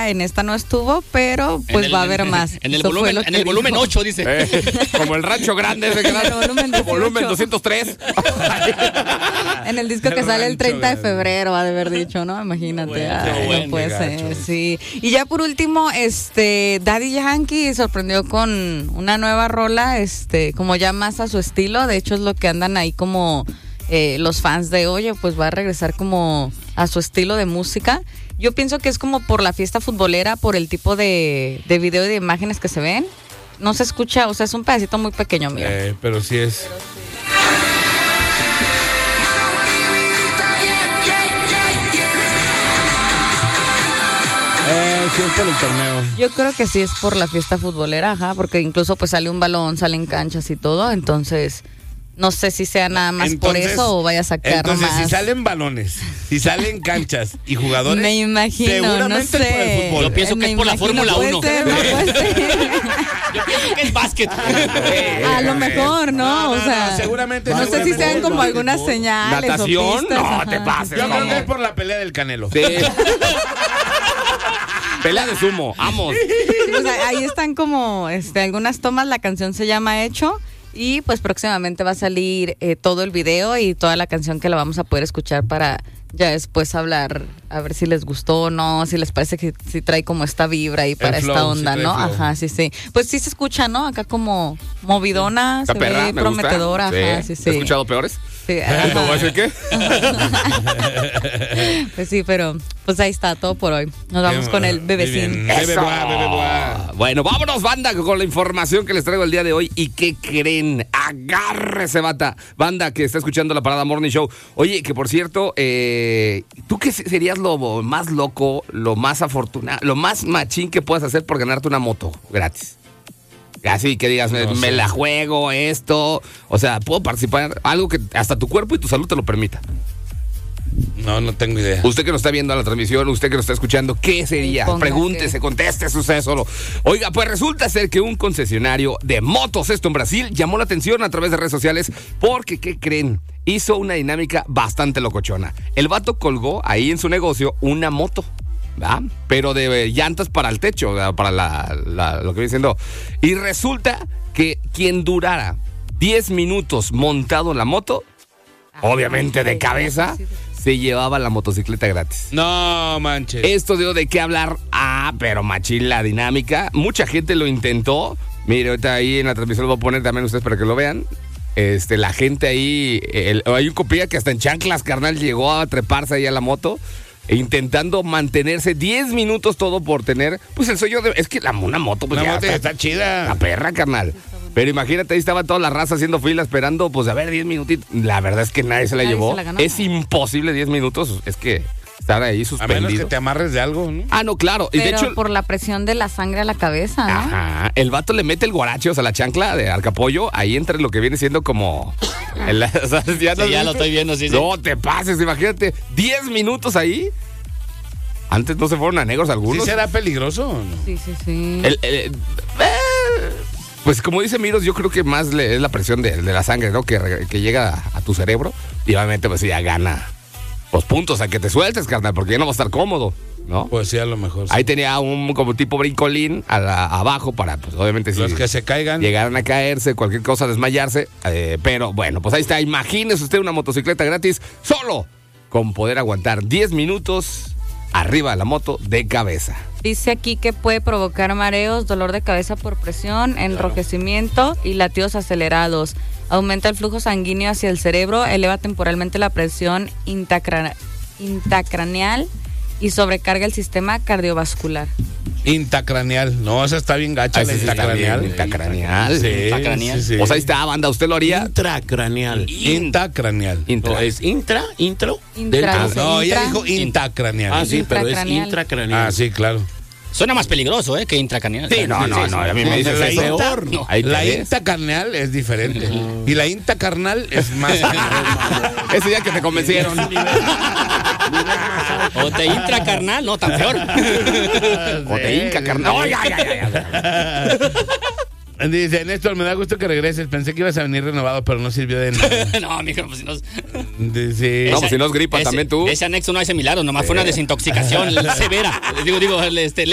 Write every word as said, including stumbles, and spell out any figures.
ya en esta no estuvo, pero pues el, va a haber más. En el Eso volumen, en el volumen ocho, dice. Eh, como el rancho grande ese gran, el volumen, volumen doscientos tres. En el disco que el sale el treinta de febrero, ha de haber dicho, ¿no? Imagínate. Bueno, Ay, bueno, no puede ser, sí. Y ya por último, este, Daddy Yankee sorprendió con una nueva rola, este, como ya más a su estilo. De hecho, es lo que andan ahí como eh, los fans de, oye, pues va a regresar como a su estilo de música. Yo pienso que es como por la fiesta futbolera, por el tipo de, de video y de imágenes que se ven. No se escucha, o sea, es un pedacito muy pequeño, amigo. Eh, pero sí es. Eh, sí es por el torneo. Yo creo que sí es por la fiesta futbolera, ajá, porque incluso pues sale un balón, salen canchas y todo, entonces no sé si sea nada más entonces, por eso o vaya a sacar entonces, más. Si salen balones, si salen canchas y jugadores, me imagino, seguramente no sé. es por el fútbol. Yo pienso que me es por la Fórmula uno. Ser, no puede ser. Yo pienso que es básquet. A lo mejor, ¿no? O sea, no, seguramente. No sé si sean como algunas señales. Natación, o pistas, no ajá. te pases. Yo no. creo que es por la pelea del Canelo. Sí. Pelea de sumo, vamos. Sí, pues ahí están como este, algunas tomas, la canción se llama Hecho. Y pues próximamente va a salir eh, todo el video y toda la canción que la vamos a poder escuchar para ya después hablar, a ver si les gustó o no, si les parece que si trae como esta vibra ahí para el esta flow, onda, sí ¿no? flow. Ajá, sí, sí. Pues sí se escucha, ¿no? Acá como movidona, Esta se perra, ve me prometedora, gusta. ajá, sí, sí. ¿Has escuchado peores? Sí, ¿No voy a decir qué? Pues sí, pero pues ahí está todo por hoy. Nos vamos con el bebecín. Bebe boa, bebe boa. Bueno, vámonos, banda, con la información que les traigo el día de hoy. ¿Y qué creen? Agárrese, bata. Banda que está escuchando la Parada Morning Show. Oye, que por cierto, eh, ¿tú qué serías lo más loco, lo más afortunado, lo más machín que puedas hacer por ganarte una moto gratis? Así que digas, me, No sé. me la juego, esto. O sea, puedo participar, algo que hasta tu cuerpo y tu salud te lo permita. No, no tengo idea. Usted que nos está viendo a la transmisión, usted que nos está escuchando, ¿qué sería? Póngase. Pregúntese, conteste, usted solo. Oiga, pues resulta ser que un concesionario de motos, esto en Brasil, llamó la atención a través de redes sociales porque, ¿qué creen? Hizo una dinámica bastante locochona. El vato colgó ahí en su negocio una moto, ¿verdad? Pero de llantas para el techo, ¿verdad? Para la, la, lo que viene siendo. Y resulta que quien durara diez minutos montado en la moto, obviamente de cabeza, se llevaba la motocicleta gratis. No manches. Esto dio de qué hablar. Ah, pero machín la dinámica. Mucha gente lo intentó. Mire, ahorita ahí en la transmisión lo voy a poner también ustedes para que lo vean. Este, la gente ahí, el, hay un copilla que hasta en chanclas, carnal, llegó a treparse ahí a la moto, intentando mantenerse diez minutos todo por tener, pues el sueño de, es que la, una moto, pues Una ya moto está, está chida. la perra, carnal. Pero imagínate, ahí estaba toda la raza haciendo fila esperando, pues a ver, diez minutitos. La verdad es que nadie se la Nadie llevó. se la ganó. Es imposible diez minutos, es que estar ahí A suspendido. menos que te amarres de algo, ¿no? Ah, no, claro. Y Pero de hecho, por la presión de la sangre a la cabeza, ¿no? ajá, el vato le mete el guarache, o sea, la chancla de alcapollo, ahí entre lo que viene siendo como... el- o sea, ya, Sí, ya lo estoy viendo, sí, sí. No te pases, imagínate, diez minutos ahí. Antes no se fueron a negros ¿Sí algunos. será peligroso o no? Sí, sí, sí. El- el- eh, pues como dice Miros, yo creo que más le- es la presión de, de la sangre, ¿no? Que, re- que llega a, a tu cerebro y obviamente pues ya gana los puntos a que te sueltes, carnal, porque ya no va a estar cómodo, ¿no? Pues sí, a lo mejor. Sí. Ahí tenía un como tipo brincolín a la- abajo para, pues obviamente, si Los que se caigan. llegaran a caerse, cualquier cosa, desmayarse. eh, pero bueno, pues ahí está. Imagínese usted una motocicleta gratis solo con poder aguantar diez minutos arriba de la moto de cabeza. Dice aquí que puede provocar mareos, dolor de cabeza por presión, enrojecimiento y latidos acelerados. Aumenta el flujo sanguíneo hacia el cerebro, eleva temporalmente la presión intacra- intracraneal y sobrecarga el sistema cardiovascular. Intacraneal. No, esa está bien gacha, Ah, la ese sí está intacraneal. bien, intacraneal. Sí, Intracraneal. sí, sí. Pues ahí está, banda, ¿usted lo haría? Intracraneal. Intacraneal. Intra. No, es intra, intro. Intra. dentro. No, ella Intra- dijo intacraneal. Ah, sí, pero es Intracraneal. intracraneal. Ah, sí, claro. Suena más peligroso, ¿eh? Que intracraneal. Sí, no, no, no, a mí me dices La eso. inta- No. Ahí te La ves. intacarnal es diferente. Y la intacarnal es más. Ese día que te convencieron. O te intracarnal, no, tan peor. O te hinca, carnal. ¡Ay, ay, ay, ay! Dice, Néstor, me da gusto que regreses. Pensé que ibas a venir renovado, pero no sirvió de nada. No, mijo, pues si nos... Dice, No, pues si nos gripa ese- también tú. Ese anexo no hace milagro, nomás fue una desintoxicación severa. Digo, digo, este,